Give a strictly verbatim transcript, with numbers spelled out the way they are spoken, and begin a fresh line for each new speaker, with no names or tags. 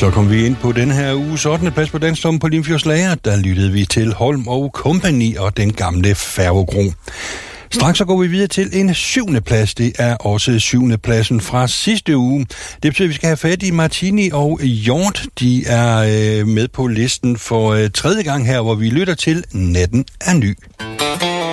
Så kom vi ind på den her uges ottende plads på Dansdommen på Limfjordslager. Der lyttede vi til Holm og Company og den gamle Færgegro. Straks så går vi videre til en syvende plads. Det er også syvende pladsen fra sidste uge. Det betyder, at vi skal have fat i Martini og Hjort. De er øh, med på listen for øh, tredje gang her, hvor vi lytter til Natten er ny.